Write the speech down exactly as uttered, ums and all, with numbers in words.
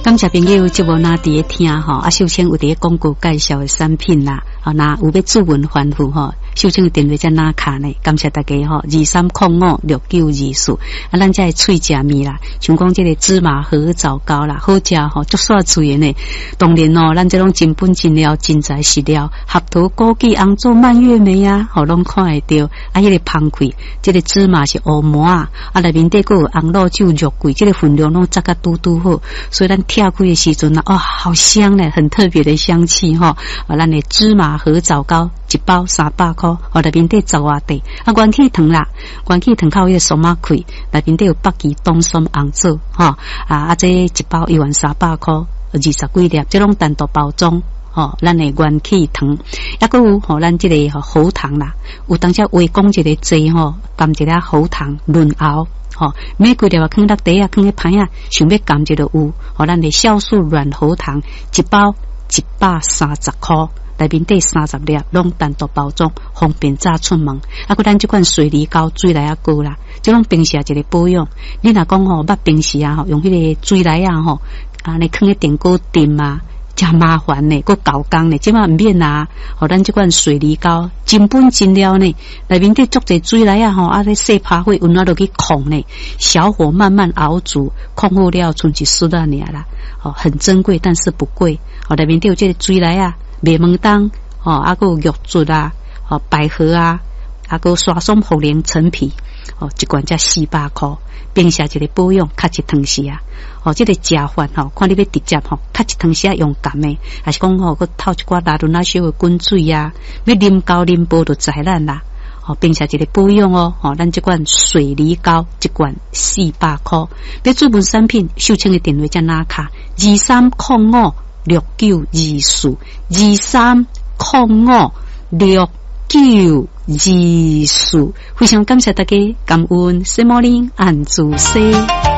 感谢朋友节目那伫咧听吼，啊，秀清有伫广告介绍的产品啦，啊，那有要主文吩咐吼，秀清的电话在哪卡呢？感谢大家吼，二三空五六九二四，啊，咱这脆食面啦，像讲这个芝麻荷枣糕啦，好食吼，足煞脆的呢。当然哦，咱这种真本真料、真材实料，合桃、枸杞、红枣、蔓越莓啊，吼，拢看会到。啊，迄个芳开，这个芝麻是乌麻啊，啊，内面底个有红露酒、肉桂，这个分量拢扎甲拄拄好，所以咱跳开的时阵啊，哦，好香嘞，很特别的香气哈。啊，咱的芝麻荷枣糕一包三百块，哦，内面底十外地，啊，元气糖啦，元气糖靠迄个松仔开，内面底有北极冬松红枣，哈，啊啊，这一包一万三百块，二十几粒，这种单独包装。吼，咱的元气糖，抑个有吼，咱这个吼喉糖啦，有当时微讲一个剂吼，含一粒喉糖润喉，吼，每几粒啊，放落底啊，放喺盘啊，想要含一个有，吼，咱的酵素软喉糖一包一百三十块，内面底三十粒，拢单独包装，方便早出门。啊，个咱这款水梨膏水来啊膏啦，这种平时啊一个保养。你若讲吼，捌平时啊吼，用迄个水来啊吼，啊，你放喺电锅炖啊。真麻烦呢，个搞工呢，即马唔免啊！吼，咱即款水梨膏真本真料呢，内面底足侪水来啊！吼，啊，咧细拍火，温暖落去控呢，小火慢慢熬煮，控好了，剩一丝啊尔啦。哦，很珍贵，但是不贵。哦，内面底有这个水来啊，麦门冬，哦，啊个玉竹啊，哦，百合啊，啊个刷松茯苓陈皮，哦，一罐才四百块。平时一个保养，较一汤时啊，哦，这个食饭吼，看你要直接吼，较一汤时啊用甘的，还是讲吼，佮透一寡拉伦那小的滚水啊，要啉高啉煲就知咱啦。哦，并且一个保养哦，哦，咱这罐水梨膏一罐四百块，要主文产品，秀清的电话在哪卡？二三空五六九二四，二三空五六九二四，非常感谢大家，感恩西摩林安祖西。